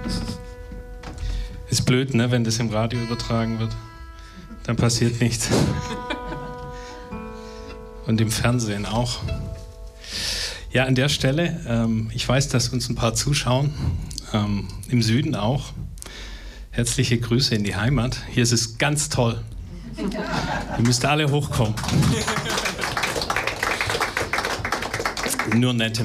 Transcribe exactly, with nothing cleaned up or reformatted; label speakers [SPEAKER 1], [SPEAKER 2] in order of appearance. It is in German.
[SPEAKER 1] Ist blöd, ne, wenn das im Radio übertragen wird. Dann passiert nichts. Und im Fernsehen auch. Ja, an der Stelle, ähm, ich weiß, dass uns ein paar zuschauen, ähm, im Süden auch. Herzliche Grüße in die Heimat. Hier ist es ganz toll. Ihr müsst alle hochkommen. Nur nette